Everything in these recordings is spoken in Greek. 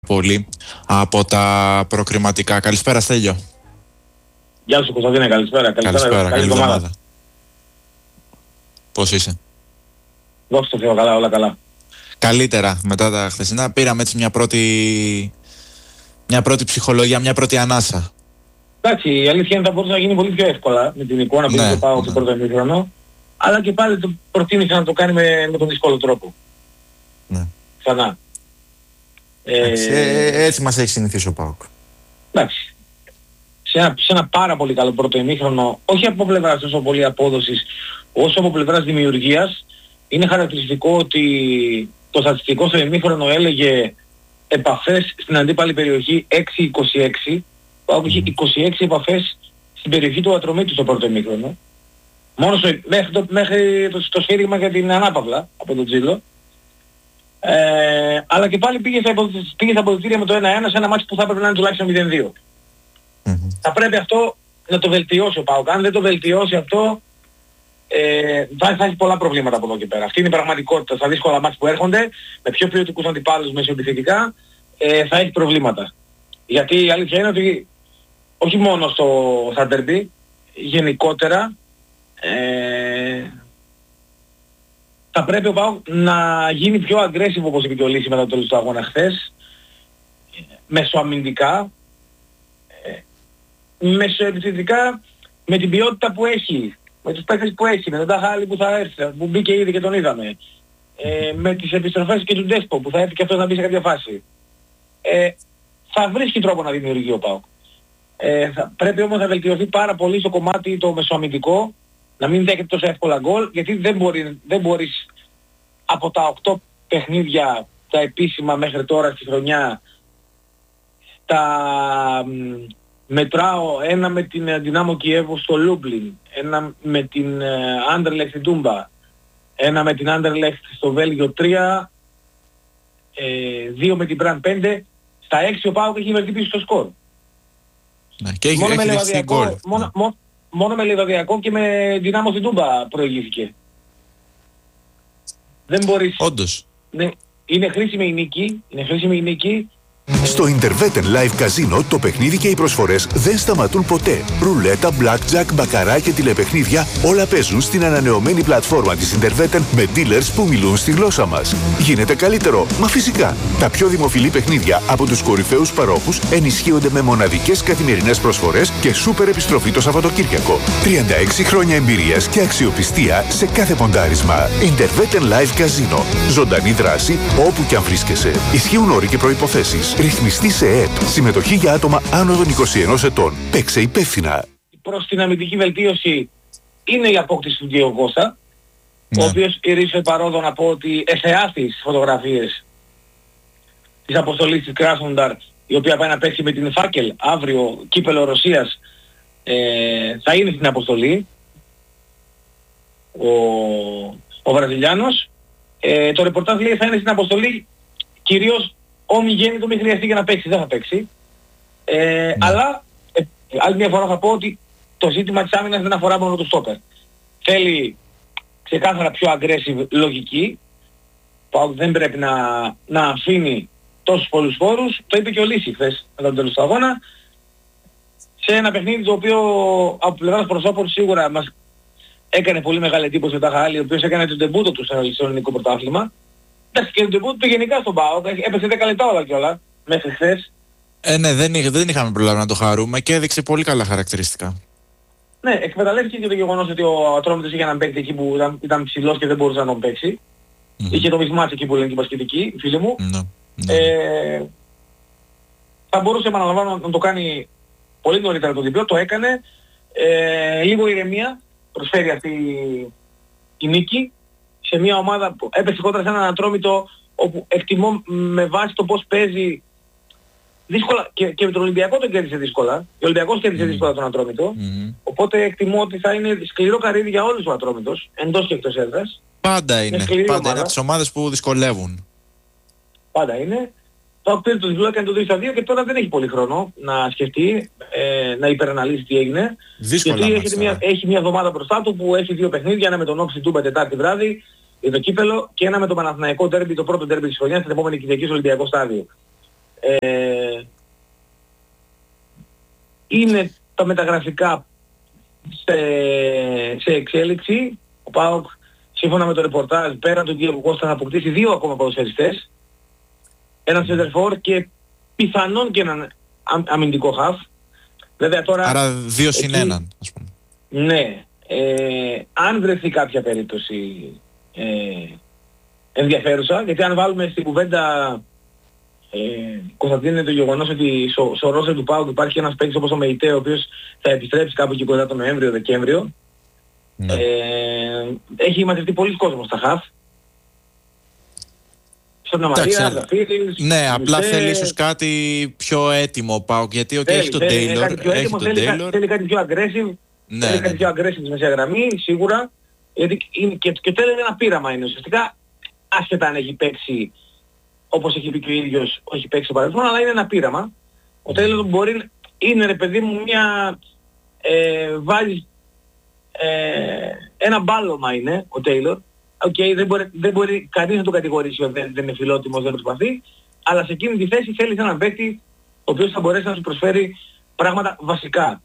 πολύ από τα προκριματικά. Καλησπέρα, Στέλιο. Γεια σου Κωνσταντίνε, καλησπέρα. Καλησπέρα, καλή εβδομάδα. Πώς είσαι? Δόξα τω Θεώ, καλά, όλα καλά. Καλύτερα μετά τα χθεσινά. Πήραμε έτσι μια πρώτη ψυχολογία, μια πρώτη ανάσα. Εντάξει, η αλήθεια είναι ότι θα μπορούσε να γίνει πολύ πιο εύκολα με την εικόνα που το πάω στο πρώτο ημίχρονο. Αλλά και πάλι το προτίμησα να το κάνει με τον δύσκολο τρόπο. Ναι. Ξανά. Έτσι μας έχει συνηθίσει ο ΠΑΟΚ. Εντάξει. Σε ένα πάρα πολύ καλό πρώτο ημίχρονο, όχι από πλευράς τόσο πολύ απόδοσης, όσο από πλευράς δημιουργίας, είναι χαρακτηριστικό ότι το στατιστικό στο ημίχρονο έλεγε επαφές στην αντίπαλη περιοχή 6-26. Ο ΠΑΟΚ είχε 26 επαφές στην περιοχή του Ατρομήτου στο πρώτο ημίχρονο. Μόνο μέχρι το σφύριγμα για την ανάπαυλα από τον Τζίλο. Αλλά και πάλι πήγε στα αποδυτήρια με το 1-1 σε ένα μάτσο που θα έπρεπε να είναι τουλάχιστον 0-2. Θα πρέπει αυτό να το βελτιώσει ο ΠΑΟΚ. Αν δεν το βελτιώσει αυτό, θα έχει πολλά προβλήματα από εδώ και πέρα. Αυτή είναι η πραγματικότητα. Στα δύσκολα μάτς που έρχονται, με πιο ποιοτικούς αντιπάλους μεσοεπιθετικά, θα έχει προβλήματα. Γιατί η αλήθεια είναι ότι όχι μόνο στα ντέρμπι, γενικότερα, θα πρέπει ο ΠΑΟΚ να γίνει πιο aggressive, όπως είπε και ο Λύση μετά το τέλος του αγώνα χθες, μεσοαμυντικά, μεσοεπιθετικά, με την ποιότητα που έχει, με τους παίκτες που έχει, με τον Ταχάλη που θα έρθει, που μπήκε ήδη και τον είδαμε, με τις επιστροφές και του Ντέσπο που θα έρθει και αυτός να μπει σε κάποια φάση. Θα βρίσκει τρόπο να δημιουργεί ο ΠΑΟΚ. Πρέπει όμως να βελτιωθεί πάρα πολύ στο κομμάτι το μεσοαμυντικό, να μην δέχεται τόσο εύκολα γκολ, γιατί δεν μπορείς από τα 8 παιχνίδια τα επίσημα μέχρι τώρα στη χρονιά, μετράω ένα με την Δυνάμο Κιέβου στο Λούμπλιν, ένα με την Άντερλεχτ στην Τούμπα, ένα με την Άντερλεχτ στο Βέλγιο 3, 2 με την Μπραν 5, στα 6 ο ΠΑΟΚ έχει βελτιώσει το σκορ. Ναι, και έχει δεχθεί γκολ. Μόνο με Λεβαδιακό και με Δυνάμο στην Τούμπα προηγήθηκε. Δεν μπορείς... Όντως. Ναι, είναι χρήσιμη η νίκη. Στο Interwetten Live Casino το παιχνίδι και οι προσφορές δεν σταματούν ποτέ. Ρουλέτα, blackjack, μπακαρά και τηλεπαιχνίδια όλα παίζουν στην ανανεωμένη πλατφόρμα της Interwetten με dealers που μιλούν στη γλώσσα μας. Γίνεται καλύτερο, μα φυσικά. Τα πιο δημοφιλή παιχνίδια από τους κορυφαίους παρόχους ενισχύονται με μοναδικές καθημερινές προσφορές και σούπερ επιστροφή το Σαββατοκύριακο. 36 χρόνια εμπειρίας και αξιοπιστία σε κάθε ποντάρισμα. Interwetten Live Casino. Ζωντανή δράση όπου και αν βρίσκεσαι. Ισχύουν όροι και προϋποθέσεις. Ρυθμιστή σε ΕΕΠ. Συμμετοχή για άτομα άνω των 21 ετών. Παίξε υπεύθυνα. Προς την αμυντική βελτίωση είναι η απόκτηση του Διego Κώστα, ο οποίος ήρθε παρόδο να πω ότι εθεάθη στις φωτογραφίες της αποστολής της Κράσνονταρ, η οποία πάει να παίξει με την Φάκελ αύριο κύπελλο Ρωσίας, θα είναι στην αποστολή ο Βραζιλιάνος. Το ρεπορτάζ λέει θα είναι στην αποστολή κυρίως ομιγέννητο, μην χρειαστεί για να παίξει, δεν θα παίξει. Αλλά άλλη μια φορά θα πω ότι το ζήτημα της άμυνας δεν αφορά μόνο το στόπερ. Θέλει ξεκάθαρα πιο aggressive λογική, που δεν πρέπει να αφήνει τόσους πολλούς χώρους. Το είπε και ο Λύση χθες μετά το τέλος του αγώνα, σε ένα παιχνίδι το οποίο από πλευράς προσώπων σίγουρα μας έκανε πολύ μεγάλη εντύπωση ο Ταχάλη, ο οποίος έκανε τον ντεμπούτο του στο ελληνικό πρωτάθλημα. Εντάξει, και το ντεμπούτο του γενικά στον ΠΑΟΚ, έπεσε 10 λεπτά όλα κιόλα μέχρι χθες. Ναι, δεν είχαμε προλάβει να το χαρούμε και έδειξε πολύ καλά χαρακτηριστικά. Ναι, εκμεταλλεύτηκε και το γεγονός ότι ο Ατρόμητος είχε έναν παίκτη εκεί που ήταν ψηλός και δεν μπορούσε να τον παίξει. Είχε το μισμάτσι εκεί που λένε και οι μπασκετικοί, φίλοι μου. Θα μπορούσε, επαναλαμβάνω, να το κάνει πολύ νωρίτερα το διπλό, το έκανε. Λίγο ηρεμία προσφέρει αυτή η νίκη σε μια ομάδα που έπεσε κόντρα σε έναν Ατρόμητο, όπου εκτιμώ με βάση το πώς παίζει δύσκολα, και με τον Ολυμπιακό τον κέρδισε δύσκολα. Ο Ολυμπιακός κέρδισε δύσκολα τον Ατρόμητο. Οπότε εκτιμώ ότι θα είναι σκληρό καρύδι για όλους ο Ατρόμητος, εντός και εκτός έδρας. Πάντα είναι από τις ομάδες που δυσκολεύουν. Πάντα είναι. Το πήρε το διπλό, έκανε το 3-2 και τώρα δεν έχει πολύ χρόνο να σκεφτεί, να υπεραναλύσει τι έγινε. Δύσκολα. Γιατί έχει μια εβδομάδα μπροστά του που έχει δύο παιχνίδια, ένα με τον Όξη Τούμπα Τετάρτη βράδυ για το κύπελλο και ένα με το Παναθηναϊκό ντέρμπι, το πρώτο ντέρμπι της χρονιάς, την επόμενη Κυριακή στο Ολυμπιακό στάδιο. Είναι τα μεταγραφικά σε εξέλιξη. Ο ΠΑΟΚ, σύμφωνα με το ρεπορτάζ, πέραν του Διέγκο Κώστα, θα αποκτήσει 2 ακόμα ποδοσφαιριστές. Έναν σεντερφόρ και πιθανόν και έναν αμυντικό χαφ. Βέβαια τώρα... Άρα 2 συν 1, ας πούμε. Ναι. Αν βρεθεί κάποια περίπτωση ενδιαφέρουσα, γιατί αν βάλουμε στην κουβέντα Κωνσταντίνε το γεγονός ότι στο ρόστερ του ΠΑΟΚ υπάρχει ένας παίκτης όπως ο Μεϊτέ, ο οποίος θα επιστρέψει κάπου εκεί κοντά τον Νοέμβριο-Δεκέμβριο. Ναι. Έχει μαζευτεί πολλοί κόσμος στα χαφ. Στον Αμαρία, Ζαφίρης... Ναι, απλά θέλει ίσως κάτι πιο έτοιμο ο ΠΑΟΚ, γιατί έχει τον Τέιλορ, θέλει κάτι πιο aggressive, θέλει κάτι πιο aggressive στη μεσαία γραμμή, σίγουρα, γιατί και θέλει ένα πείραμα είναι ουσιαστικά, άσχετα αν έχει παίξει, όπως έχει πει και ο ίδιος, όχι παίξει στο παρελθόν, αλλά είναι ένα πείραμα. Ο Τέιλορ μπορεί, είναι ρε παιδί μου μια, βάζει ένα μπάλωμα είναι ο Τέιλορ. Δεν μπορεί κανείς να τον κατηγορήσει ότι δεν είναι φιλότιμος, δεν προσπαθεί, αλλά σε εκείνη τη θέση θέλει έναν παίκτη ο οποίος θα μπορέσει να σου προσφέρει πράγματα βασικά.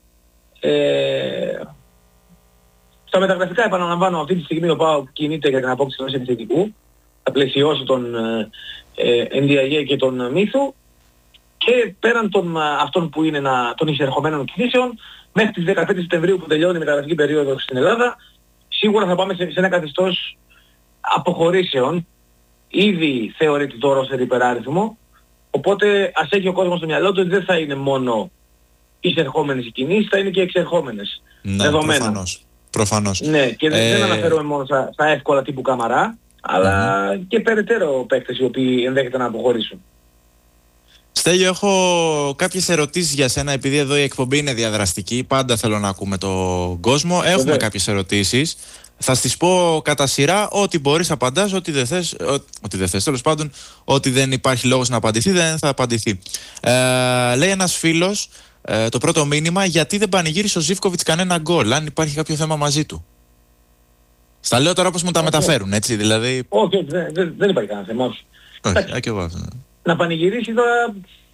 Στα μεταγραφικά, επαναλαμβάνω, αυτή τη στιγμή ο ΠΑΟΚ κινείται για την απόκτηση ενός επιθετικού, θα πλαισιώσει τον NDIA και τον Μύθου, και πέραν αυτών που είναι των εισερχομένων κινήσεων, μέχρι τις 15 Σεπτεμβρίου που τελειώνει η μεταγραφική περίοδος στην Ελλάδα, σίγουρα θα πάμε σε ένα καθεστώς αποχωρήσεων. Ήδη θεωρείται το ρόστερ υπεράριθμο, οπότε ας έχει ο κόσμος στο μυαλό του ότι δεν θα είναι μόνο εισερχόμενες οι κινήσεις, θα είναι και εξερχόμενες. Ναι, δεδομένα. Προφανώς. Ναι, και δεν αναφέρομαι μόνο στα εύκολα τύπου Καμαρά, αλλά και περαιτέρω παίκτες οι οποίοι ενδέχεται να αποχωρήσουν. Στέλιο, έχω κάποιες ερωτήσεις για σένα, επειδή εδώ η εκπομπή είναι διαδραστική, πάντα θέλω να ακούμε τον κόσμο. Έχουμε κάποιες ερωτήσεις. Θα στις πω κατά σειρά, ό,τι μπορείς απαντάς, ό,τι δεν θες, τέλος πάντων, ό,τι δεν υπάρχει λόγος να απαντηθεί, δεν θα απαντηθεί. Λέει ένας φίλος, το πρώτο μήνυμα, γιατί δεν πανηγύρισε ο Ζίβκοβιτς κανένα γκολ, αν υπάρχει κάποιο θέμα μαζί του. Στα λέω τώρα όπως μου τα μεταφέρουν, έτσι, δηλαδή... Όχι, δεν υπάρχει κανένα θέμα. Όχι, και εγώ. Να πανηγυρίσει τώρα...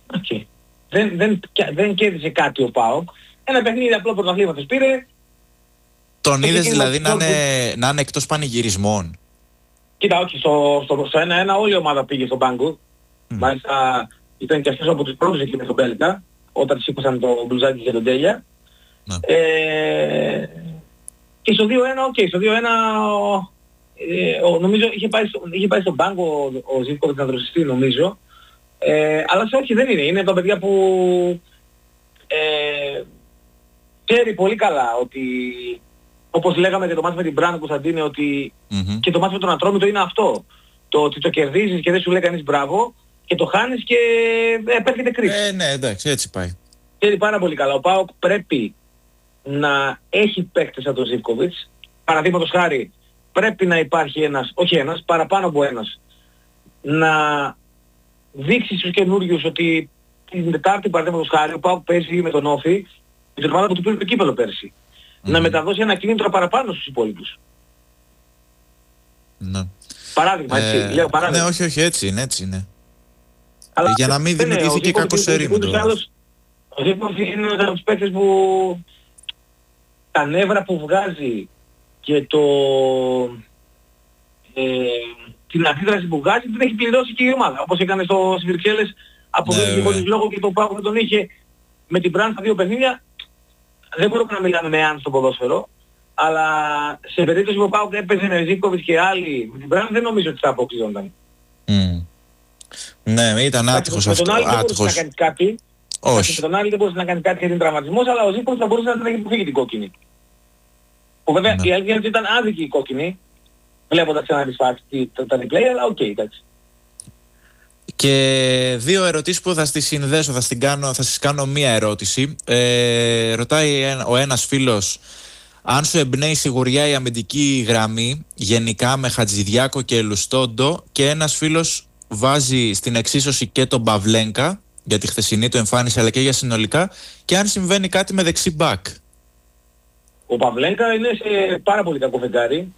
Δεν κέρδισε κάτι ο ΠΑΟΚ. Ένα παιχνίδι απλό πρωταθλήματος πήρε. Τον είδες δηλαδή να είναι εκτός πανηγυρισμών? Κοίτα, όχι, στο 1-1 όλη η ομάδα πήγε στον πάγκο. Μάλιστα ήταν και αυτός από τους πρώτους εκεί με τον Μπέλκα, όταν σήκωσαν το μπλουζάκι και τον Τέλια. Και στο 2-1, στο 2-1 νομίζω είχε πάει στον πάγκο ο Ζίβκοβιτς να δροσιστεί νομίζω. Αλλά όχι, δεν είναι. Είναι τα παιδιά που ξέρει πολύ καλά ότι, όπως λέγαμε και το μάτς με την Μπράν Κωνσταντίνε, ότι και το μάτς με τον Ατρόμητο είναι αυτό. Το ότι το κερδίζεις και δεν σου λέει κανείς μπράβο, και το χάνεις και πέφτεται κρίση. Ναι, εντάξει, έτσι πάει. Ξέρει πάρα πολύ καλά. Ο ΠΑΟΚ πρέπει να έχει παίκτες από τον Ζίβκοβιτς. Παραδείγματος χάρη, πρέπει να υπάρχει ένας, όχι ένας, παραπάνω από ένας, να δείξει στους καινούριους ότι την Τετάρτη, παραδείγματος χάρη, ο ΠΑΟΚ παίζει με τον Όφη, με την ομάδα που του πήρε το κύπελλο πέρσι. Να μεταδώσει ένα κίνητρο παραπάνω στους υπόλοιπους. Ναι. Παράδειγμα, έτσι. Λέω παράδειγμα. Ναι, όχι, έτσι είναι. Αλλά για να μην δημιουργηθεί και κακός ερήμητος. Ο Ζήπος είναι ένας από τους παίκτες που τα νεύρα που βγάζει και την αντίδραση που βγάζει την έχει πληρώσει και η ομάδα. Όπως έκανε στις Βρυξέλλες, αποδείχθηκε χωρίς λόγο, και το ΠΑΟΚ δεν τον είχε με την Μπραν στα 2 παιχνίδια. Δεν μπορούμε να μιλάμε με αν στο ποδόσφαιρο, αλλά σε περίπτωση που ο ΠΑΟΚ έπαιζε με Ζίβκοβιτς και άλλοι με την Μπραν, δεν νομίζω ότι θα αποκλειόταν. Ναι, ήταν άτυχος αυτό. Με τον άλλο δεν μπορούσε να κάνει κάτι. Όχι. Με τον άλλο δεν μπορούσε να κάνει κάτι γιατί είναι τραυματισμός, αλλά ο Ζίβκοβιτς θα μπορούσε να την έχει αποφύγει την κόκκινη. Που βέβαια η αλήθεια είναι ότι ήταν άδικη η κόκκινη, βλέποντας ξανά τις φάσεις τα replay, αλλά οκ, εντάξει. Και 2 ερωτήσεις που θα στις συνδέσω, θα στις κάνω μία ερώτηση. Ρωτάει ο ένας φίλος, αν σου εμπνέει η σιγουριά η αμυντική γραμμή γενικά με Χατζηδιάκο και Λουστόντο, και ένας φίλος βάζει στην εξίσωση και τον Παυλένκα για τη χθεσινή του εμφάνιση αλλά και για συνολικά, και αν συμβαίνει κάτι με δεξί μπακ. Ο Παυλένκα είναι σε πάρα πολύ κακό φεγγάρι.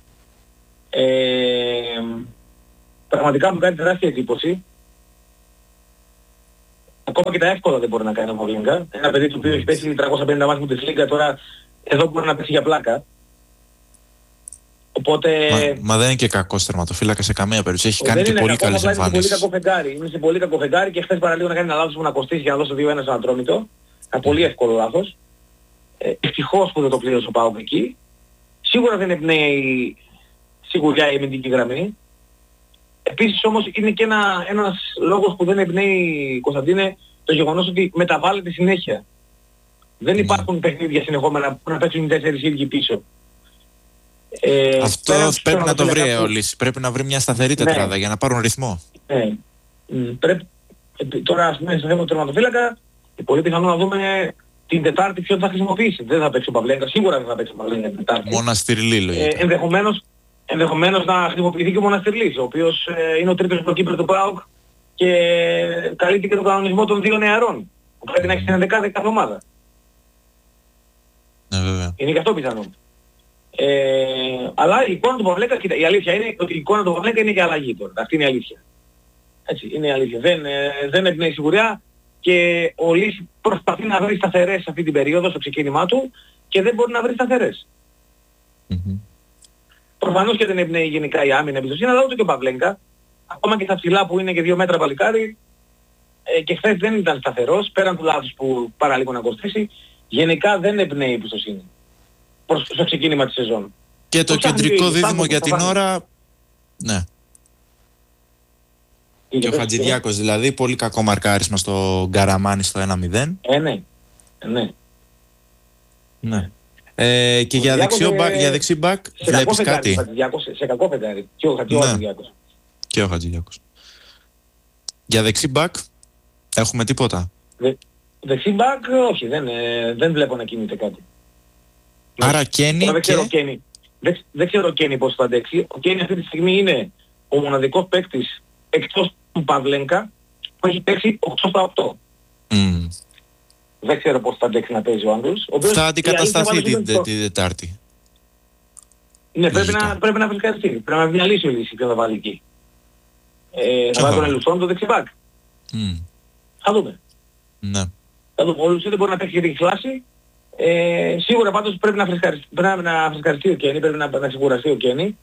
Πραγματικά μου κάνει τεράστια εντύπωση. Ακόμα και τα εύκολα δεν μπορεί να κάνει ο Παυλίνκα. Ένα παιδί του οποίου έχει πέσει 350 μάτς με τη Λίγκα, τώρα εδώ μπορεί να πέσει για πλάκα. Οπότε... Μα δεν είναι και κακός τερματοφύλακας σε καμία περίπτωση. Έχει κάνει και πολύ καλές εμφάνισεις. Είναι σε πολύ κακό φεγγάρι και χθες παραλίγο να κάνει ένα λάθος που να κοστίσει για να δώσει 2-1 στον Ατρόμητο. Ένα πολύ εύκολο λάθος. Ευτυχώς που δεν το πλήρωσε ο ΠΑΟΚ εκεί. Σίγουρα δεν εμπνέει σιγουριά η αμυντική γραμμή. Επίσης όμως είναι και ένας λόγος που δεν εμπνέει, Κωνσταντίνε, το γεγονός ότι μεταβάλλεται συνέχεια. Δεν υπάρχουν παιχνίδια συνεχόμενα που να παίξουν 4 ίδιοι πίσω. Αυτό πρέπει να το βρει ο Λύση. Πρέπει να βρει μια σταθερή τετράδα για να πάρουν ρυθμό. Τώρα ας πούμε στο θέμα του τερματοφύλακα, πολύ πιθανό να δούμε την Τετάρτη ποιον θα χρησιμοποιήσει. Δεν θα παίξει ο Παυλέγκα, σίγουρα δεν θα παίξει ο Παυλέγκα την Τετάρτη. Μοναστηρλή λογικά. Ενδεχομένως να χρησιμοποιηθεί και ο Μοναστηρλής, ο οποίος είναι ο τρίτος προκύπερ του ΠΑΟΚ και καλύπτει και τον κανονισμό των 2 νεαρών που πρέπει να έχει στην 11η κάθε ομάδα. Ναι, βέβαια. Είναι και αυτό πιθανό. Αλλά η εικόνα του Παυλέγκα, κοίτα, η αλήθεια είναι ότι η εικόνα του Παυλέγκα είναι και αλλαγή τώρα. Αυτή είναι η αλήθεια. Έτσι, είναι η αλήθεια. Δεν εμπνέει σιγουριά και ο Λύση προσπαθεί να βρει σταθερές αυτή την περίοδο στο ξεκίνημά του και δεν μπορεί να βρει σταθερές. Προφανώς και δεν εμπνέει γενικά η άμυνα εμπιστοσύνη, αλλά ούτε και ο Παυλέγκα. Ακόμα και στα ψηλά που είναι και 2 μέτρα παλικάρι και χθες δεν ήταν σταθερός, πέραν του λάθους που παραλίγο να κοστίσει, γενικά δεν εμπνέει η εμπιστοσύνη στο ξεκίνημα της σεζόν. Και το κεντρικό δίδυμο για την ώρα, ναι. Και ο Χατζηδιάκος δηλαδή, πολύ κακό μαρκάρισμα στο Γκαραμάνι στο 1-0. Ναι. Και για δεξί μπακ βλέπεις κάτι? Σε κακό φεγγάρι. Και ο Χατζηδιάκος. Και ο Χατζηδιάκος. Για δεξί μπακ έχουμε τίποτα? Δεξί μπακ όχι, δεν βλέπω να κινείται κάτι. Άρα Κένι και... Δεν ξέρω ο Κένι πώς θα αντέξει. Ο Κένι αυτή τη στιγμή είναι ο μοναδικός παίκτης εκτός του Παυλέγκα που έχει παίξει 8 στα 8. Δεν ξέρω πώς θα αντέξει να παίζει ο Άγγλος. Θα αντικατασταθεί την Τετάρτη. Ναι, πρέπει να φρικαριστεί. Πρέπει να βγει μια λύση ο Λύση ποιο θα βάλει εκεί. Θα βάλει τον Ελουσόν το δεξιμπάκ. Θα δούμε. Ναι. Ο Λουσόν δεν μπορεί να παίξει γιατί έχει κλάσει. Σίγουρα πάντως πρέπει να φρεσκαριστεί ο Κένι, πρέπει να σιγουραστεί ο Κένι.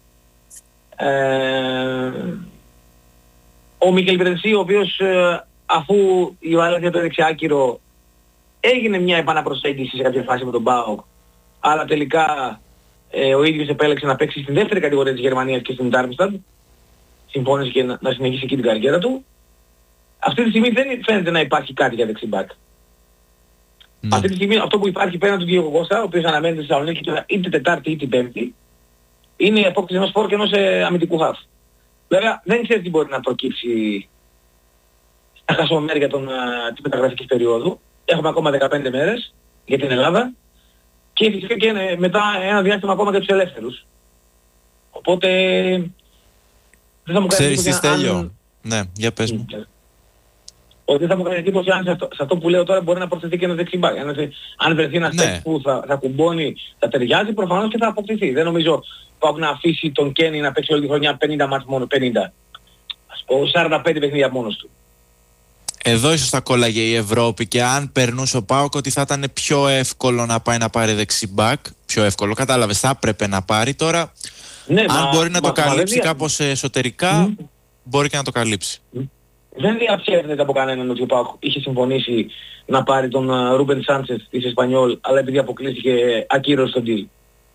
Ο Μίκελ Βρενσί, ο οποίος αφού η Βαλένθια το έδειξε άκυρο, έγινε μια επαναπροσέγγιση σε κάποια φάση με τον ΠΑΟΚ, αλλά τελικά ο ίδιος επέλεξε να παίξει στην δεύτερη κατηγορία της Γερμανίας και στην Ντάρμσταντ. Συμφώνησε και να συνεχίσει εκεί την καριέρα του. Αυτή τη στιγμή δεν φαίνεται να υπάρχει κάτι για δεξιμπάκ. Αυτή τη στιγμή αυτό που υπάρχει πέραν του Διέγκο Κώστα, ο οποίος αναμένεται στη Θεσσαλονίκη τώρα είτε Τετάρτη είτε Πέμπτη, είναι η απόκτηση ενός φόρ και ενός αμυντικού χαφ. Βέβαια δεν ξέρει τι μπορεί να προκύψει στα χασομέρια της μεταγραφικής περίοδου. Έχουμε ακόμα 15 μέρες για την Ελλάδα και φυσικά και μετά ένα διάστημα ακόμα για τους ελεύθερους. Οπότε δεν θα μου κάνει εντύπωση. Ξέρεις τι Στέλιο? Ναι, για πες μου. Ότι δεν θα μου κάνει εντύπωση αν σε αυτό που λέω τώρα μπορεί να προσθεθεί και ένα δεξιμπάκ. Αν βρεθεί ένας παίκτης που θα κουμπώνει, θα ταιριάζει, προφανώς και θα αποκτηθεί. Δεν νομίζω πάω να αφήσει τον Κένι να παίξει όλη τη χρονιά 50 μάτς μόνο, 50. Ας πω 45 παιχνίδια μόνος του. Εδώ ίσως θα κόλλαγε η Ευρώπη και αν περνούσε ο ΠΑΟΚ ότι θα ήταν πιο εύκολο να πάει να πάρει δεξιμπάκ. Πιο εύκολο, κατάλαβες, θα έπρεπε να πάρει τώρα. Ναι, αν μπορεί να το καλύψει κάπως εσωτερικά, μπορεί και να το καλύψει. Δεν διαψεύδεται από κανέναν ότι ο ΠΑΟΚ είχε συμφωνήσει να πάρει τον Ρούμπεν Σάντσες της Εσπανιόλ, αλλά επειδή αποκλείστηκε ακύρωσε τον deal.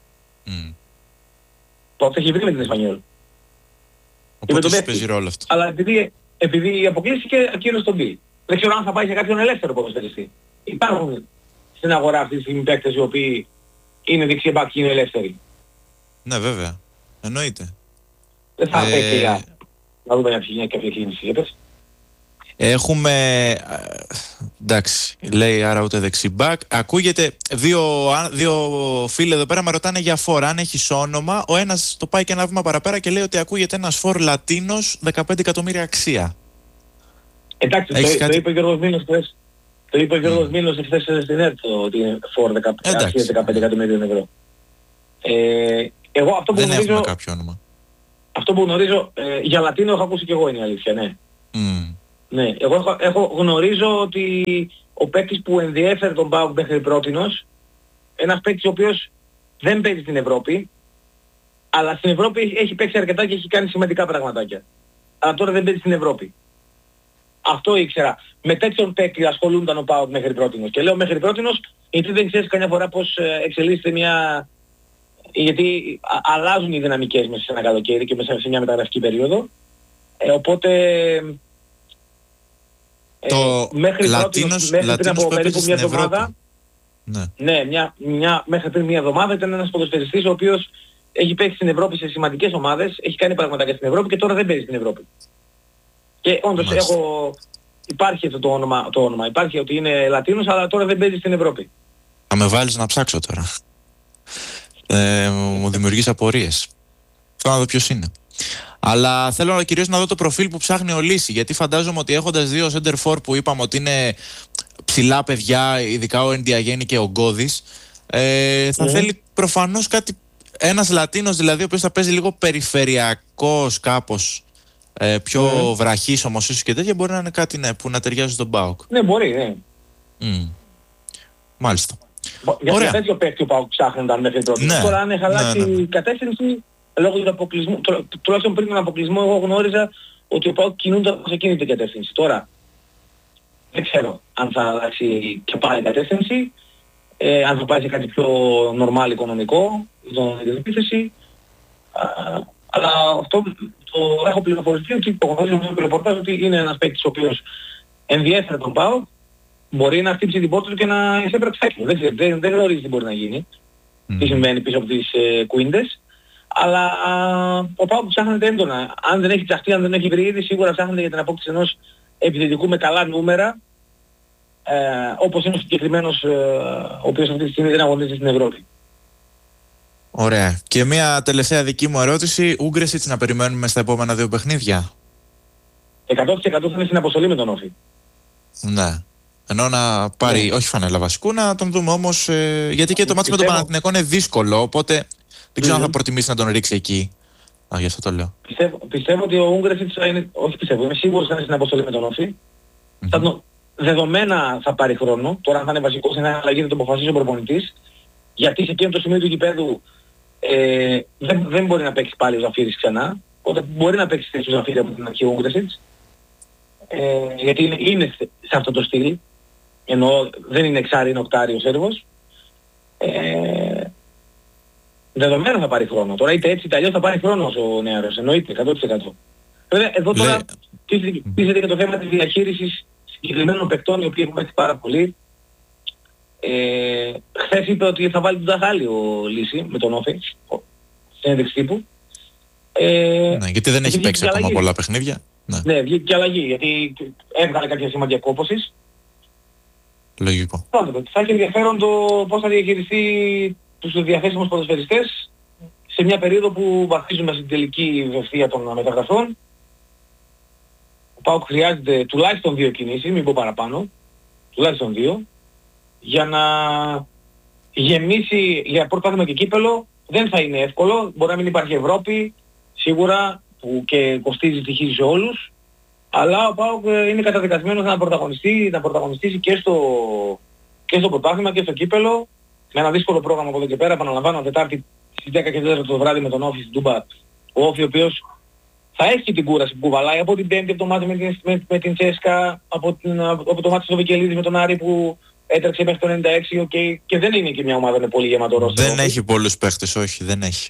Το έχει βρει με την Εσπανιόλ. Οπότε παίζει ρόλο αυτό. Αλλά επειδή αποκλείστηκε ακύρωσε τον deal. Δεν ξέρω αν θα πάει σε κάποιον ελεύθερο ποδοσφαιριστή. Υπάρχουν στην αγορά αυτή τη στιγμή παίκτες οι οποίοι είναι δεξιμπάκ και είναι ελεύθεροι. Ναι, βέβαια. Εννοείται. Δεν θα παίξει για να δούμε μια κάποια κίνηση. Έχουμε, εντάξει, λέει άρα ούτε δεξιμπάκ. Ακούγεται, δύο φίλοι εδώ πέρα με ρωτάνε για φόρ. Αν έχεις όνομα, ο ένας το πάει και ένα βήμα παραπέρα και λέει ότι ακούγεται ένας φόρ Λατίνος 15 εκατομμύρια αξία. Εντάξει, το είπε ο Γιώργος Μήνος χθες. Το είπε ο Γιώργος Μήνος χθες στην ΕΡΤ ότι είναι φόρ 15 εκατομμύρια ευρώ. Εγώ αυτό που δεν γνωρίζω, έχουμε κάποιο όνομα. Αυτό που γνωρίζω για Λατίνο έχω ακούσει και εγώ είναι η αλήθεια, ναι. Ναι, εγώ γνωρίζω ότι ο παίκτης που ενδιέφερε τον ΠΑΟΚ μέχρι πρότινος, ένας παίκτης ο οποίος δεν παίζει στην Ευρώπη, αλλά στην Ευρώπη έχει παίξει αρκετά και έχει κάνει σημαντικά πραγματάκια. Αλλά τώρα δεν παίζει στην Ευρώπη. Αυτό ήξερα. Με τέτοιον παίκτη ασχολούνταν ο ΠΑΟΚ μέχρι πρότινος. Και λέω μέχρι πρότινος γιατί δεν ξέρεις καμιά φορά πώς εξελίσσεται μια... Γιατί αλλάζουν οι δυναμικές μέσα σε ένα καλοκαίρι και μέσα σε μια μεταγραφική περίοδο. Οπότε... μέχρι Λατίνος, πριν από περίπου μια εβδομάδα... Ναι, μέχρι πριν μια εβδομάδα ήταν ένας ποδοσφαιριστής ο οποίος έχει παίξει στην Ευρώπη σε σημαντικές ομάδες, έχει κάνει πραγματάκια στην Ευρώπη και τώρα δεν παίζει στην Ευρώπη. Και όντως υπάρχει αυτό το όνομα. Υπάρχει ότι είναι Λατίνος, αλλά τώρα δεν παίζει στην Ευρώπη. Θα με βάλεις να ψάξω τώρα. Μου δημιουργείς απορίες. Θέλω να δω ποιος είναι. Αλλά θέλω κυρίως να δω το προφίλ που ψάχνει ο Λύση, γιατί φαντάζομαι ότι έχοντας δύο center for που είπαμε ότι είναι ψηλά παιδιά, ειδικά ο Ενδιαγέννη και ο Γκώδης, θα θέλει προφανώς κάτι, ένας Λατίνος δηλαδή, ο οποίος θα παίζει λίγο περιφερειακός κάπως, πιο βραχής όμως ίσως και τέτοια, μπορεί να είναι κάτι που να ταιριάζει στον ΠΑΟΚ. Ναι, μπορεί, ναι. Μάλιστα. Για τέτοιο παίκτη ο ΠΑΟΚ ψάχνονταν μέχρι τότε. Ναι. Τώρα αν έχει αλλάξει η κατεύθυνση, λόγω του αποκλεισμού, τουλάχιστον πριν τον αποκλεισμό, εγώ γνώριζα ότι ο ΠΑΟΚ κινούνταν σε εκείνη την κατεύθυνση. Τώρα, δεν ξέρω αν θα αλλάξει και πάλι η κατεύθυνση, αν θα πάει σε κάτι πιο νορμάλ οικονομικό, την επίθεση, αλλά αυτό το έχω πληροφορηθεί ότι το γνωρίζω με το ρεπορτάζ ότι είναι ένας παίκτης ο οποίος ενδιέφερε τον ΠΑΟΚ, μπορεί να χτύψει την πόρτα του και να εισέπραξε έξω. Δεν γνωρίζει τι μπορεί να γίνει, τι συμβαίνει πίσω από τις κουίντες, αλλά ο ΠΑΟΚ ψάχνεται έντονα. Αν δεν έχει ψαχτεί, αν δεν έχει βρει ήδη, σίγουρα ψάχνεται για την απόκτηση ενός επιθετικού με καλά νούμερα, όπως είναι ο συγκεκριμένος ο οποίος αυτή τη στιγμή δεν αγωνίζεται στην Ευρώπη. Ωραία. Και μια τελευταία δική μου ερώτηση, Ούγκρεσιτς να περιμένουμε στα επόμενα 2 παιχνίδια? 100% θα είναι στην αποστολή με τον Όφη. Ναι. Ενώ να πάρει, όχι φανέλα βασικού, να τον δούμε όμως, γιατί και το μάτι με τον Παναθηναϊκό είναι δύσκολο, οπότε δεν ξέρω αν θα προτιμήσει να τον ρίξει εκεί. Γι' αυτό το λέω. Πιστεύω ότι ο Ούγκρεσιτς θα είναι, όχι πιστεύω, είμαι σίγουρος θα είναι στην αποστολή με τον Όφη. Δεδομένα θα πάρει χρόνο, τώρα θα είναι βασικός, είναι αλλαγή να το αποφασίσει ο προπονητής, γιατί σε εκείνο το σημείο του γηπέδου δεν μπορεί να παίξει πάλι ο Ζαφύρης ξανά, οπότε μπορεί να παίξει θέση ο Ζαφύρη από την αρχή ο Ούγκρεσιτς, γιατί είναι σε αυτό το στυλ, ενώ δεν είναι εξάρι, είναι οκτάρι ο Σέρβος. Δεδομένα θα πάρει χρόνο. Τώρα είτε έτσι είτε αλλιώς θα πάρει χρόνο ο νεαρός, εννοείται 100%. Βέβαια εδώ τώρα τίθεται και το θέμα της διαχείρισης συγκεκριμένων παικτών οι οποίοι έχουν παίξει πάρα πολύ. Χθες είπε ότι θα βάλει τον Ταχάλη ο Λύση με τον Όφη, συνέντευξη τύπου. Ναι, γιατί δεν έχει παίξει ακόμα πολλά παιχνίδια. Ναι, βγήκε και αλλαγή, γιατί έβγαλε κάποια σημαντικά κόπωσης. Λογικό. Θα έχει ενδιαφέρον το πώς θα διαχειριστεί τους διαθέσιμους ποδοσφαιριστές σε μια περίοδο που βαθίζουμε στην τελική ευθεία των μεταγραφών. Ο ΠΑΟΚ χρειάζεται τουλάχιστον 2 κινήσεις, μην πω παραπάνω, τουλάχιστον 2, για να γεμίσει για πρωτάθλημα και κύπελλο. Δεν θα είναι εύκολο, μπορεί να μην υπάρχει Ευρώπη, σίγουρα, που και κοστίζει τυχή σε όλους, αλλά ο ΠΑΟΚ είναι καταδικασμένος να πρωταγωνιστήσει και στο πρωτάθλημα και στο κύπελλο, με ένα δύσκολο πρόγραμμα από εδώ και πέρα. Επαναλαμβάνω, Τετάρτη στις 10 και 4 το βράδυ με τον Όφη στην Τούμπα, ο Όφη ο οποίος θα έχει την κούραση που κουβαλάει από την Πέμπτη, από το μάτι με την Τσέσκα, από το μάτι στο Βικελίδη με τον Άρη που έτρεξε μέχρι το 96, και δεν είναι και μια ομάδα με πολύ γεμάτο ρόστερ. Δεν έχει πολλούς παίχτες, όχι, δεν έχει.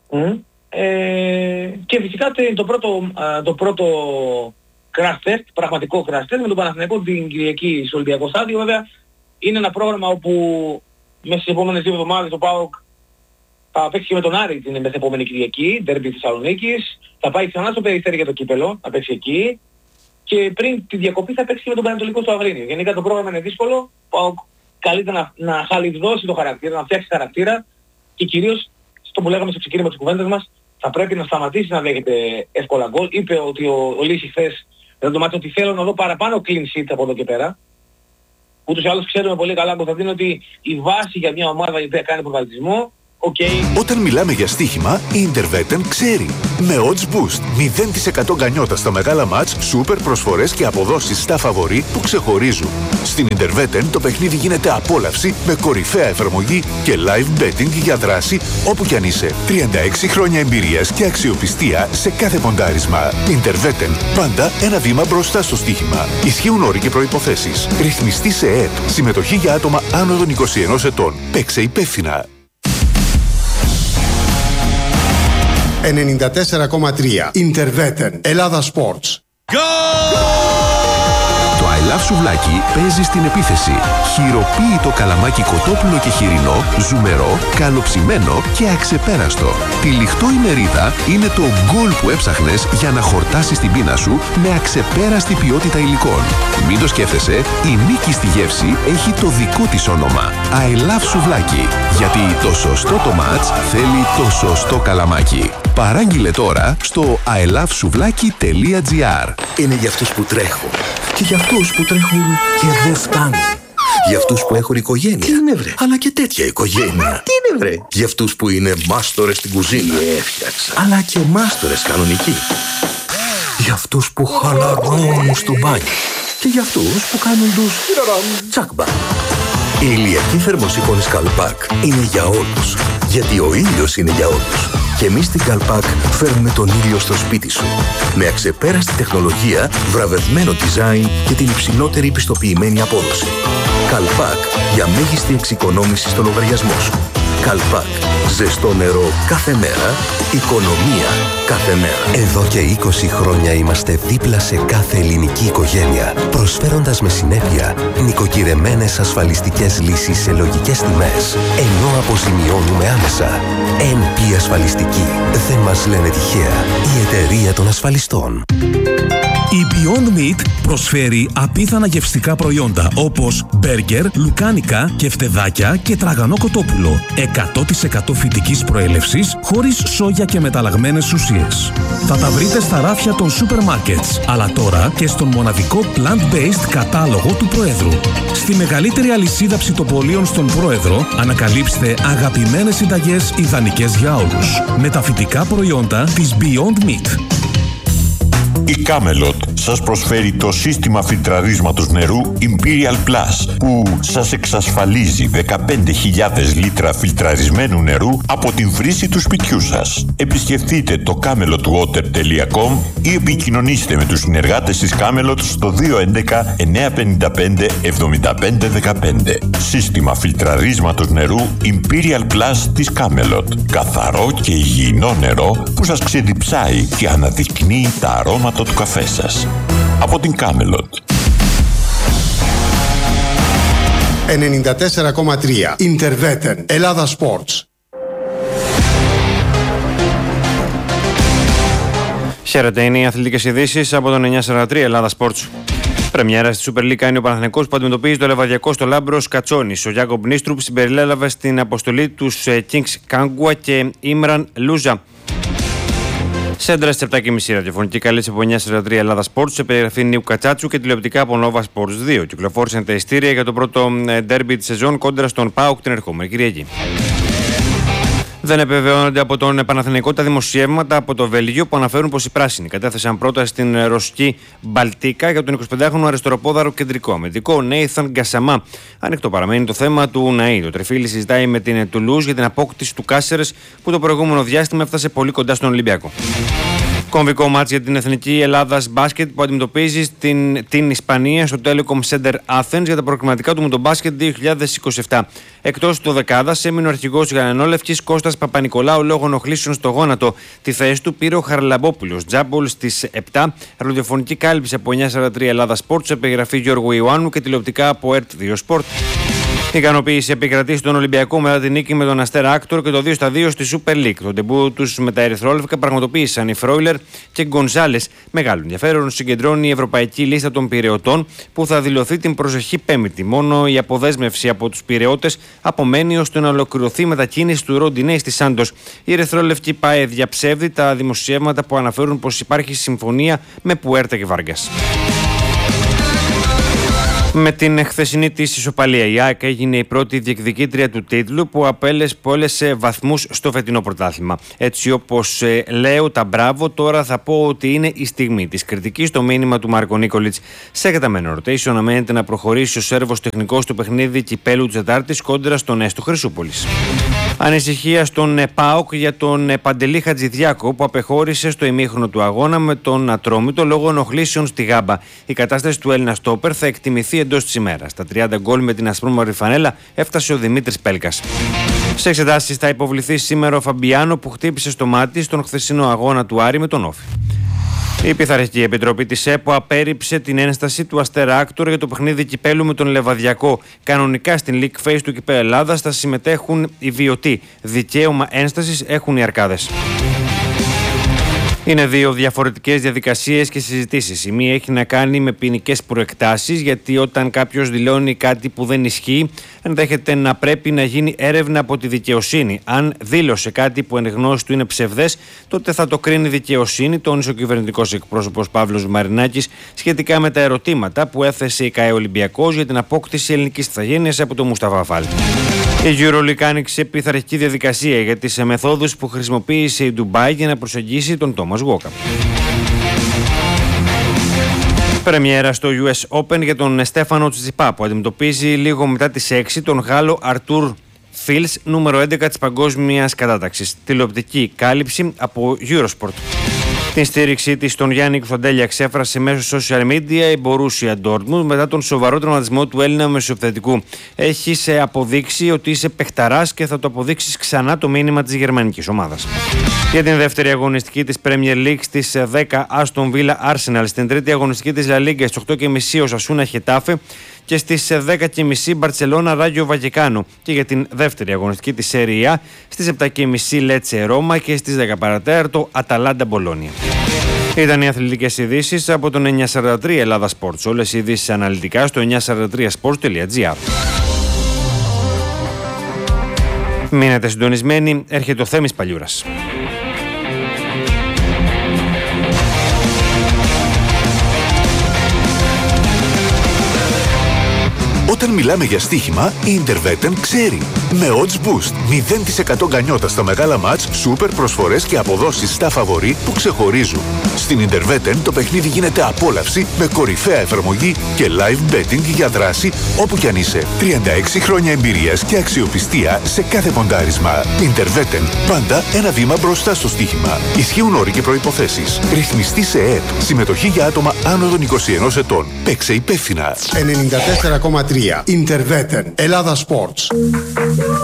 Και φυσικά το πρώτο crash test, πραγματικό crash test με τον Παναθηναϊκό την Κυριακή στο Ολυμπιακό Στάδιο. Βέβαια είναι ένα πρόγραμμα όπου μέσα στις επόμενες 2 εβδομάδες ο ΠΑΟΚ θα παίξει και με τον Άρη την επόμενη Κυριακή, ντέρμπι Θεσσαλονίκης, θα πάει ξανά στο Περιστέρι για το κύπελλο, θα παίξει εκεί, και πριν τη διακοπή θα παίξει και με τον Πανετολικό στο Αγρίνιο. Γενικά το πρόγραμμα είναι δύσκολο, ο ΠΑΟΚ καλείται να χαλιβδώσει το χαρακτήρα, να φτιάξει χαρακτήρα, και κυρίως στο που λέγαμε στο ξεκίνημα της κουβέντας μας, θα πρέπει να σταματήσει να δέχεται εύκολα γκολ. Είπε ότι ο Λύση χθες δεν το μάθει ότι θέλω να δω παραπάνω clean sheet από εδώ και πέρα. Ούτως ή άλλως ξέρουμε πολύ καλά, Κωνσταντίνο, ότι η βάση για μια ομάδα η οποία κάνει προβαδισμό, Όταν μιλάμε για στοίχημα, η Interveten ξέρει. Με Odds Boost, 0% γκανιότα στα μεγάλα μάτς, σούπερ προσφορές και αποδόσεις στα φαβορί που ξεχωρίζουν. Στην Interveten το παιχνίδι γίνεται απόλαυση με κορυφαία εφαρμογή και live betting για δράση όπου κι αν είσαι. 36 χρόνια εμπειρίας και αξιοπιστία σε κάθε ποντάρισμα. Interveten, πάντα ένα βήμα μπροστά στο στοίχημα. Ισχύουν όροι και προϋποθέσεις. Ρυθμιστή σε ΕΕΠ. Συμμετοχή για άτομα άνω των 21 ετών. Παίξε υπεύθυνα. 94,3 Interveten, Ελλάδα Sports. Το I Love Σουβλάκι παίζει στην επίθεση. Χειροποίητο καλαμάκι κοτόπουλο και χοιρινό, ζουμερό, καλοψημένο και αξεπέραστο. Τυλιχτό η μερίδα είναι το γκολ που έψαχνες για να χορτάσεις την πείνα σου με αξεπέραστη ποιότητα υλικών. Μην το σκέφτεσαι, η νίκη στη γεύση έχει το δικό της όνομα. I Love Σουβλάκι. Γιατί το σωστό το μάτς θέλει το σωστό καλαμάκι. Παράγγειλε τώρα στο ilovesuvlaki.gr. Είναι για αυτούς που τρέχουν και για αυτούς που τρέχουν και δεν φτάνουν. Για αυτούς που έχουν οικογένεια. Τι είναι βρε? Αλλά και τέτοια οικογένεια. Τι είναι βρε? Για αυτούς που είναι μάστορες στην κουζίνα. Έφτιαξα. Αλλά και μάστορες κανονικοί. Για αυτούς που χαλαρώνουν στο μπάνιο. Και για αυτούς που κάνουν τους τσακμπα. Η ηλιακή θερμοσύφωνη Καλπάκ είναι για όλους. Γιατί ο ήλιος είναι για όλους. Και εμείς στην Καλπάκ φέρνουμε τον ήλιο στο σπίτι σου. Με αξεπέραστη τεχνολογία, βραβευμένο design και την υψηλότερη πιστοποιημένη απόδοση. Καλπάκ για μέγιστη εξοικονόμηση στο λογαριασμό σου. Καλπάκ. Ζεστό νερό κάθε μέρα. Οικονομία κάθε μέρα. Εδώ και 20 χρόνια είμαστε δίπλα σε κάθε ελληνική οικογένεια, προσφέροντας με συνέπεια νοικοκυρεμένες ασφαλιστικές λύσεις σε λογικές τιμές, ενώ αποζημιώνουμε άμεσα. NP Ασφαλιστική. Δεν μας λένε τυχαία. Η εταιρεία των ασφαλιστών. Η Beyond Meat προσφέρει απίθανα γευστικά προϊόντα όπως μπέργκερ, λουκάνικα, κεφτεδάκια και τραγανό κοτόπουλο. 100% φυτικής προέλευσης, χωρίς σόγια και μεταλλαγμένες ουσίες. Θα τα βρείτε στα ράφια των σούπερ μάρκετς, αλλά τώρα και στον μοναδικό plant-based κατάλογο του Προέδρου. Στη μεγαλύτερη αλυσίδα ψητοπολίων στον Πρόεδρο ανακαλύψτε αγαπημένες συνταγές ιδανικές για όλους. Με τα φυτικά προϊόντα της Beyond Meat. Η Camelot σας προσφέρει το σύστημα φιλτραρίσματος νερού Imperial Plus που σας εξασφαλίζει 15.000 λίτρα φιλτραρισμένου νερού από την βρύση του σπιτιού σας. Επισκεφτείτε το camelotwater.com ή επικοινωνήστε με τους συνεργάτες της Camelot στο 211 955 7515. Σύστημα φιλτραρίσματος νερού Imperial Plus της Camelot. Καθαρό και υγιεινό νερό που σας ξεδιψάει και αναδεικνύει τα αρώματα του καφέ σας. Από την Camelot. 94,3 Interveten, Ελλάδα Sports. Χαίρετε, είναι οι αθλητικές ειδήσεις από τον 943 Ελλάδα Sports. Πρεμιέρα στη Super League είναι ο Παναθηναϊκός που αντιμετωπίζει το Λεβαδιακό στο Λάμπρος Κατσόνης. Ο Γιάκομπ Νίστρουπ συμπεριλέλαβε στην αποστολή τους Kings Κάγκουα και Ήμραν Λούζα. Σέντρα στις 7.30 ραδιοφωνική καλή από 943 Ελλάδα Sports σε περιγραφή Νίου Κατσάτσου και τηλεοπτικά από Nova Sports 2. Κυκλοφόρησαν τα ειστήρια για το πρώτο ντέρμπι της σεζόν κόντρα στον ΠΑΟΚ την ερχόμενη Κυριακή. Δεν επιβεβαιώνονται από τον Παναθηναϊκό τα δημοσιεύματα από το Βέλγιο που αναφέρουν πως οι πράσινοι κατέθεσαν πρόταση στην ρωσική Μπαλτίκα για τον 25χρονο αριστεροπόδαρο κεντρικό αμυντικό Νέιθαν Γκασαμά. Ανοιχτό παραμένει το θέμα του Ναΐ. Το Τρεφίλι συζητάει με την Τουλούζ για την απόκτηση του Κάσερες που το προηγούμενο διάστημα έφτασε πολύ κοντά στον Ολυμπιακό. Κομβικό μάτς για την Εθνική Ελλάδας μπάσκετ που αντιμετωπίζει την Ισπανία στο Telecom Center Athens για τα προκριματικά του Μουντομπάσκετ 2027. Εκτός του δεκάδας έμεινε ο αρχηγός Γανανόλευκης Κώστας Παπα-Νικολάου λόγω ενοχλήσεων στο γόνατο. Τη θέση του πήρε ο Χαραλαμπόπουλος. Τζάμπολ στις 7. Ραδιοφωνική κάλυψη από 943 Ελλάδα Sports σε περιγραφή Γιώργου Ιωάννου και τηλεοπτικά από ΕΡΤ2 Sport. Η ικανοποίηση επικρατεί στον Ολυμπιακό μετά την νίκη με τον Αστέρα Άκτορ και το 2-2 στη Super League. Το ντεμπού τους με τα ερυθρόλευκα πραγματοποίησαν οι Φρόιλερ και Γκονζάλες. Μεγάλο ενδιαφέρον συγκεντρώνει η ευρωπαϊκή λίστα των πειραιωτών που θα δηλωθεί την προσεχή Πέμπτη. Μόνο η αποδέσμευση από τους πειραιώτες απομένει ώστε να ολοκληρωθεί η μετακίνηση του Ροντινέη στη Σάντος. Η ερυθρόλευκη ΠΑΕ διαψεύδει τα δημοσιεύματα που αναφέρουν πως υπάρχει συμφωνία με Πουέρτα και Βάργκας. Με την χθεσινή της ισοπαλία, η ΑΕΚ έγινε η πρώτη διεκδικήτρια του τίτλου που απέλεσε βαθμούς στο φετινό πρωτάθλημα. Έτσι, όπως λέω τα μπράβο, τώρα θα πω ότι είναι η στιγμή της κριτικής στο μήνυμα του Μάρκο Νίκολιτς. Σε καταμένο rotation αναμένεται να προχωρήσει ο Σέρβος τεχνικός στο παιχνίδι κυπέλου της Τετάρτης κόντρα στον Έστω Χρυσούπολης. Ανησυχία στον ΠΑΟΚ για τον Παντελή Χατζηδιάκο που απεχώρησε στο ημίχρονο του αγώνα με τον Ατρόμητο λόγω ενοχλήσεων στη γάμπα. Η κατάσταση του Έλληνα στόπερ θα εκτιμηθεί εντός της ημέρας. Τα 30 γκολ με την ασπρόμαυρη φανέλα έφτασε ο Δημήτρης Πέλκας. Σε εξετάσεις θα υποβληθεί σήμερα ο Φαμπιάνο που χτύπησε στο μάτι στον χθεσινό αγώνα του Άρη με τον Όφη. Η Πειθαρχική Επιτροπή της ΕΠΟ απέρριψε την ένσταση του Αστέρα Άκτορ για το παιχνίδι κυπέλου με τον Λεβαδιακό. Κανονικά στην League Phase του Κυπέλλου Ελλάδας θα συμμετέχουν οι Βιωτοί. Δικαίωμα ένστασης έχουν οι Αρκάδες. Είναι δύο διαφορετικές διαδικασίες και συζητήσεις. Η μία έχει να κάνει με ποινικές προεκτάσεις, γιατί όταν κάποιος δηλώνει κάτι που δεν ισχύει, ενδέχεται να πρέπει να γίνει έρευνα από τη δικαιοσύνη. Αν δήλωσε κάτι που εν γνώση του είναι ψευδές, τότε θα το κρίνει η δικαιοσύνη, τόνισε ο κυβερνητικός εκπρόσωπος Παύλος Μαρινάκης σχετικά με τα ερωτήματα που έθεσε η ΚΑΕ Ολυμπιακός για την απόκτηση ελληνικής ηθαγένειας από τον Μουσταφά Φάλ. Η EuroLeague άνοιξε πειθαρχική διαδικασία για τις μεθόδους που χρησιμοποίησε η Ντουμπάι για να προσεγγίσει τον Τόμας Γουόκα. Πρεμιέρα στο US Open για τον Στέφανο Τσιτσιπά που αντιμετωπίζει λίγο μετά τις 6 τον Γάλλο Αρτούρ Φίλς, νούμερο 11 της παγκόσμιας κατάταξης. Τηλεοπτική κάλυψη από Eurosport. Την στήριξή της στον Γιάννη Κωνσταντέλια εξέφρασε μέσω social media η Borussia Dortmund μετά τον σοβαρό τραυματισμό του Έλληνα μεσοεπιθετικού. Έχεις αποδείξει ότι είσαι παιχταράς και θα το αποδείξεις ξανά, το μήνυμα της γερμανικής ομάδας. Για την δεύτερη αγωνιστική της Premier League στις 10 Aston Villa Arsenal, στην τρίτη αγωνιστική της La Liga στις 8.30 ο Σασούνα Χετάφε και στις 10.30 Μπαρτσελώνα Ράγιο Βαγεκάνο, και για την δεύτερη αγωνιστική της Serie A στις 7.30 Λέτσε Ρώμα και στις 10 παρατέταρτο Αταλάντα Μπολόνια. Ήταν οι αθλητικές ειδήσεις από τον 943 Ελλάδα Sports. Όλες οι ειδήσεις αναλυτικά στο 943sports.gr. Μείνετε συντονισμένοι, έρχεται ο Θέμης Παλιούρας. Όταν μιλάμε για στοίχημα, η Interveten ξέρει. Με odds boost, 0% γκανιότα στα μεγάλα μάτς, σούπερ προσφορές και αποδόσεις στα φαβορί που ξεχωρίζουν. Στην Interveten το παιχνίδι γίνεται απόλαυση με κορυφαία εφαρμογή και live betting για δράση όπου κι αν είσαι. 36 χρόνια εμπειρίας και αξιοπιστία σε κάθε ποντάρισμα. Interveten, πάντα ένα βήμα μπροστά στο στοίχημα. Ισχύουν όροι και προϋποθέσεις. Ρυθμιστή σε ΕΕΠ. Συμμετοχή για άτομα άνω των 21 ετών. Παίξε υπεύθυνα. 94,3 Interveten Ελλάδα Sports.